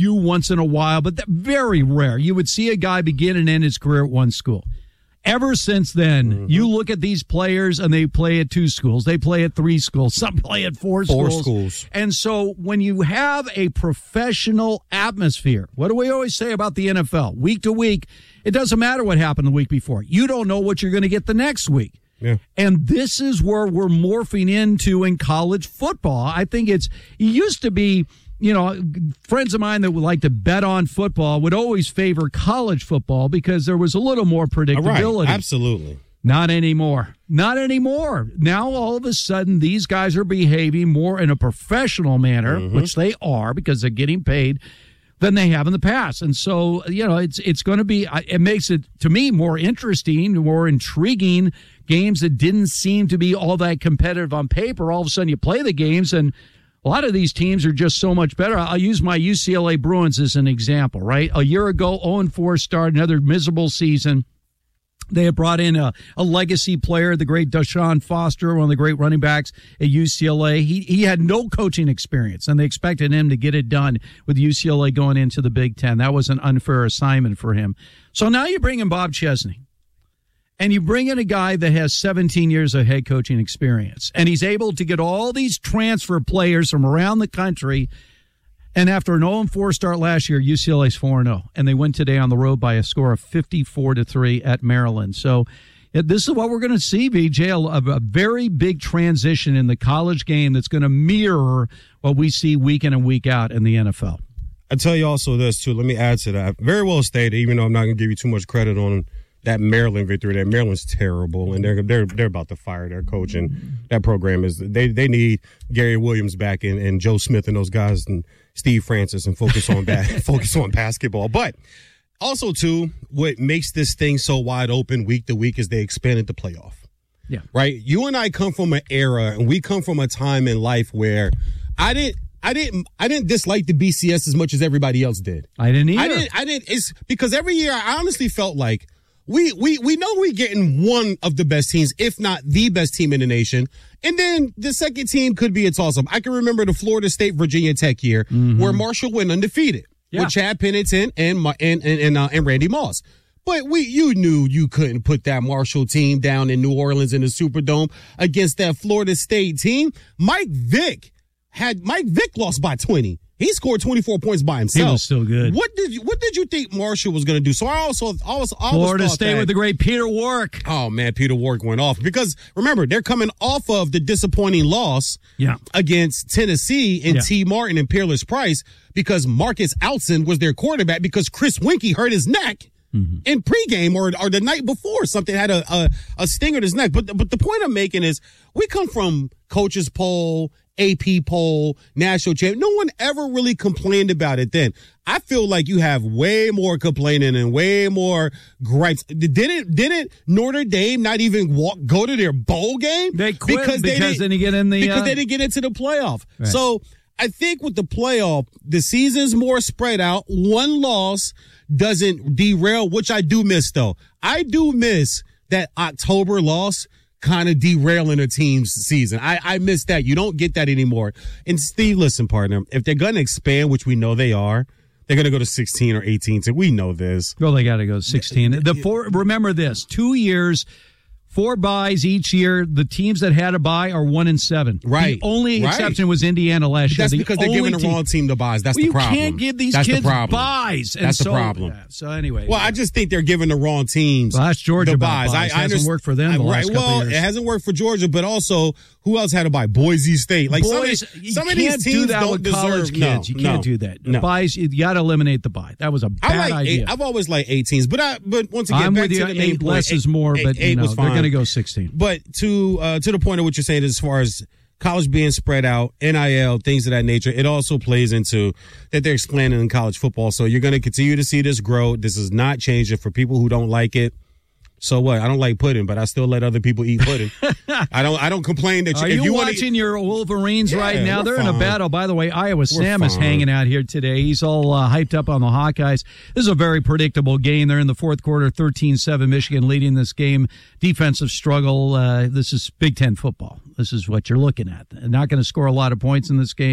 few once in a while, but very rare. You would see a guy begin and end his career at one school. Ever since then, you look at these players and they play at 2 schools. They play at 3 schools. Some play at 4 schools. And so when you have a professional atmosphere, what do we always say about the NFL? Week to week, it doesn't matter what happened the week before. You don't know what you're going to get the next week. Yeah. And this is where we're morphing into in college football. I think it used to be, friends of mine that would like to bet on football would always favor college football because there was a little more predictability. Right, absolutely. Not anymore. Not anymore. Now, all of a sudden, these guys are behaving more in a professional manner, which they are because they're getting paid, than they have in the past. And so, it's going to be, it makes it, to me, more interesting, more intriguing. Games that didn't seem to be all that competitive on paper. All of a sudden, you play the games, and a lot of these teams are just so much better. I'll use my UCLA Bruins as an example, right? A year ago, 0-4 start, another miserable season. They had brought in a legacy player, the great Deshaun Foster, one of the great running backs at UCLA. He had no coaching experience, and they expected him to get it done with UCLA going into the Big Ten. That was an unfair assignment for him. So now you bring in Bob Chesney, and you bring in a guy that has 17 years of head coaching experience, and he's able to get all these transfer players from around the country. And after an 0-4 start last year, UCLA's 4-0, and they win today on the road by a score of 54-3 at Maryland. So this is what we're going to see, BJ, a very big transition in the college game that's going to mirror what we see week in and week out in the NFL. I tell you also this, too. Let me add to that. Very well stated, even though I'm not going to give you too much credit on that Maryland victory. That Maryland's terrible, and they're about to fire their coach, and that program is they need Gary Williams back and Joe Smith and those guys and Steve Francis and focus on basketball. But also, too, what makes this thing so wide open week to week is they expanded the playoff. Yeah. Right? You and I come from an era, and we come from a time in life where I didn't dislike the BCS as much as everybody else did. I didn't either. I didn't. It's because every year I honestly felt like we know we're getting one of the best teams, if not the best team in the nation. And then the second team could be a toss-up. I can remember the Florida State Virginia Tech year where Marshall went undefeated with Chad Pennington and Randy Moss. But you knew you couldn't put that Marshall team down in New Orleans in the Superdome against that Florida State team. Mike Vick lost by 20. He scored 24 points by himself. He was still good. What did you think Marshall was going to do? So I always Florida State with the great Peter Warrick. Oh man, Peter Warrick went off because remember they're coming off of the disappointing loss against Tennessee in T. Martin and Peerless Price because Marcus Outson was their quarterback because Chris Winkie hurt his neck in pregame or the night before. Something had a sting in his neck. But the point I'm making is we come from coaches poll, AP poll, national champ. No one ever really complained about it then. I feel like you have way more complaining and way more gripes. Didn't Notre Dame not even go to their bowl game? They quit because they didn't get in the because they didn't get into the playoff. Right. So I think with the playoff, the season's more spread out. One loss doesn't derail, which I do miss though. I do miss that October loss kind of derailing a team's season. I miss that. You don't get that anymore. And Steve, listen, partner, if they're going to expand, which we know they are, they're going to go to 16 or 18. So we know this. Well, they got to go to 16. Remember this, 2 years, 4 buys each year. The teams that had a bye are 1-7. Right. The only exception was Indiana last year. That's because they're giving the wrong team the buys. That's the problem. You can't give these kids buys. That's the problem. So anyway. Well, I just think they're giving the wrong teams that's Georgia the buys. It hasn't worked for them the last couple of years. It hasn't worked for Georgia, but also who else had a buy? Boise State. Like some of these teams don't deserve kids. You can't do that. No. Buys, you got to eliminate the buy. That was a bad idea. I've always liked 18s, but once again, I'm back with you. to the main 8 point. less is more, but they're going to go 16. But to the point of what you're saying as far as college being spread out, NIL, things of that nature, it also plays into that they're expanding in college football. So you're going to continue to see this grow. This is not changing for people who don't like it. So what? I don't like pudding, but I still let other people eat pudding. I don't complain that Are you watching your Wolverines right now? They're in a battle. By the way, Iowa Sam is hanging out here today. He's all hyped up on the Hawkeyes. This is a very predictable game. They're in the fourth quarter, 13-7. Michigan leading this game. Defensive struggle. This is Big Ten football. This is what you're looking at. They're not going to score a lot of points in this game.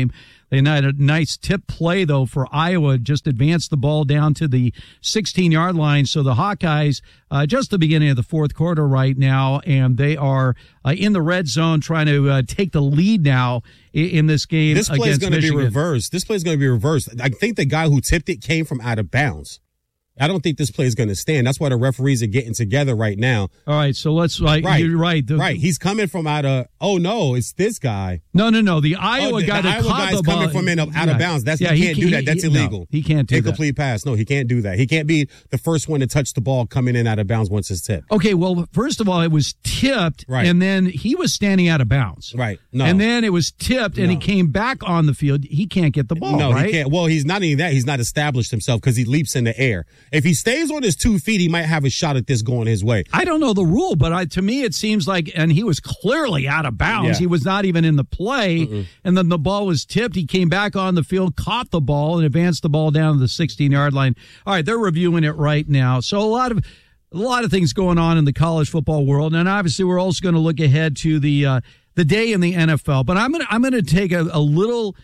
They had a nice tip play, though, for Iowa, just advanced the ball down to the 16-yard line. So the Hawkeyes, just the beginning of the fourth quarter right now, and they are in the red zone trying to take the lead now in this game. This play is going to be reversed. This play is going to be reversed. I think the guy who tipped it came from out of bounds. I don't think this play is going to stand. That's why the referees are getting together right now. All right, so let's you're right. Right. He's coming from out of. Oh no, it's this guy. No. The Iowa guy. The Iowa guy is coming from out of bounds. He can't do that. That's illegal. No, he can't do that. Incomplete pass. No, he can't do that. He can't be the first one to touch the ball coming in out of bounds once it's tipped. Okay. Well, first of all, it was tipped, right, and then he was standing out of bounds. Right. No. And then it was tipped, and he came back on the field. He can't get the ball. No, right? He can't. Well, he's not only that. He's not established himself because he leaps in the air. If he stays on his 2 feet, he might have a shot at this going his way. I don't know the rule, but to me it seems like, and he was clearly out of bounds. Yeah. He was not even in the play, and then the ball was tipped. He came back on the field, caught the ball, and advanced the ball down to the 16-yard line. All right, they're reviewing it right now. So a lot of things going on in the college football world, and obviously we're also going to look ahead to the day in the NFL. But I'm gonna take a little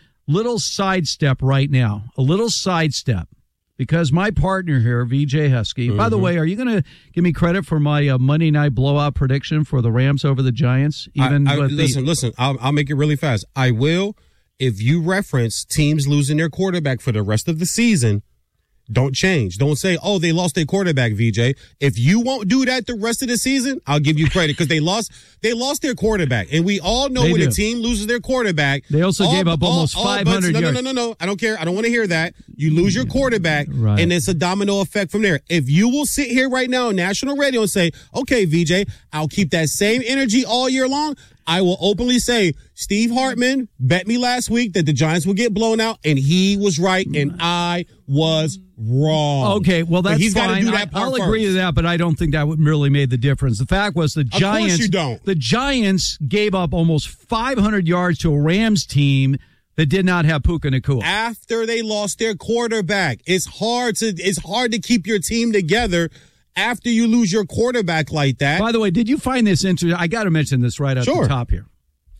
sidestep right now, a little sidestep. Because my partner here, VJ Husky, by the way, are you going to give me credit for my Monday night blowout prediction for the Rams over the Giants? Listen, I'll make it really fast. I will, if you reference teams losing their quarterback for the rest of the season. Don't change. Don't say, oh, they lost their quarterback, VJ. If you won't do that the rest of the season, I'll give you credit because they lost their quarterback. And we all know when a team loses their quarterback. They also gave up almost 500 yards. No. I don't care. I don't want to hear that. You lose your quarterback, and it's a domino effect from there. If you will sit here right now on national radio and say, okay, VJ, I'll keep that same energy all year long, I will openly say, Steve Hartman bet me last week that the Giants would get blown out, and he was right, and I was wrong. Okay, well, that's he's fine. Do that I'll agree to that, but I don't think that would really made the difference. The fact was the Giants. Of course you don't. The Giants gave up almost 500 yards to a Rams team that did not have Puka Nacua. After they lost their quarterback, it's hard to keep your team together after you lose your quarterback like that. By the way, did you find this interesting? I got to mention this right at the top here.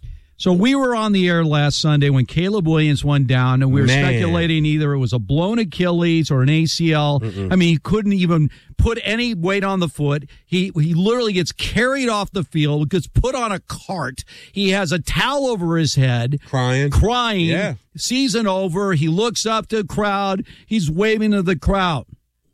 So we were on the air last Sunday when Caleb Williams went down, and we were speculating either it was a blown Achilles or an ACL. I mean, he couldn't even put any weight on the foot. He literally gets carried off the field, gets put on a cart. He has a towel over his head. Crying. Yeah. Season over. He looks up to the crowd. He's waving to the crowd.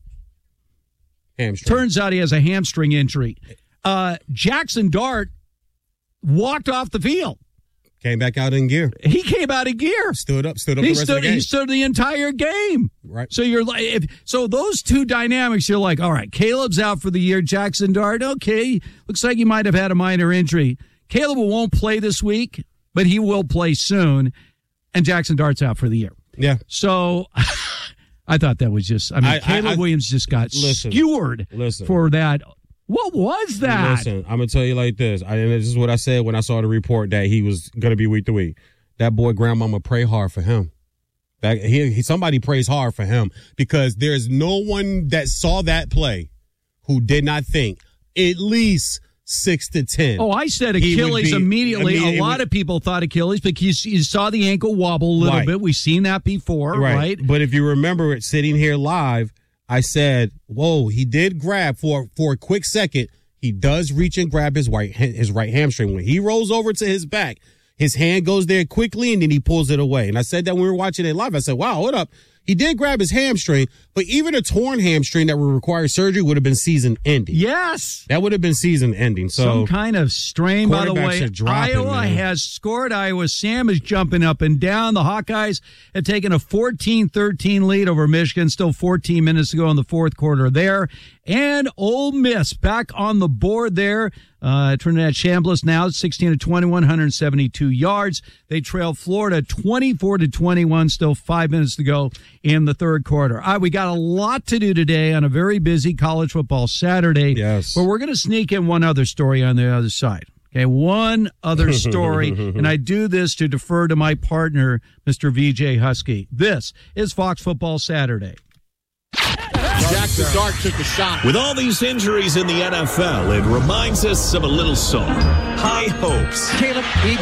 Hamstring. Turns out he has a hamstring injury. Jackson Dart walked off the field. Came back out in gear. He came out in gear. Stood up the rest of the game. He stood the entire game. Right. So you're like, so those two dynamics, you're like, all right, Caleb's out for the year. Jackson Dart, okay, looks like he might have had a minor injury. Caleb won't play this week, but he will play soon. And Jackson Dart's out for the year. Yeah. So I thought that was just, Caleb Williams just got skewered for that. What was that? Listen, I'm going to tell you like this. And this is what I said when I saw the report that he was going to be week to week. That boy, grandmama, pray hard for him. Somebody prays hard for him because there's no one that saw that play who did not think at least 6 to 10. Oh, I said Achilles immediately. A lot of people thought Achilles because you saw the ankle wobble a little bit. We've seen that before, right? But if you remember it sitting here live, I said, whoa, he did grab for a quick second. He does reach and grab his right hamstring. When he rolls over to his back, his hand goes there quickly, and then he pulls it away. And I said that when we were watching it live. I said, wow, hold up. He did grab his hamstring, but even a torn hamstring that would require surgery would have been season-ending. Yes. That would have been season-ending. So some kind of strain, by the way. Iowa has scored. Iowa Sam is jumping up and down. The Hawkeyes have taken a 14-13 lead over Michigan. Still 14 minutes to go in the fourth quarter there. And Ole Miss back on the board there. Trinidad Chambliss now 16-21, 172 yards. They trail Florida 24-21. Still 5 minutes to go in the third quarter. All right, we got a lot to do today on a very busy college football Saturday. Yes. But we're going to sneak in one other story on the other side. Okay, one other story. And I do this to defer to my partner, Mr. VJ Husky. This is Fox Football Saturday. Jackson Dart took a shot. With all these injuries in the NFL, it reminds us of a little song, High Hopes. Caleb,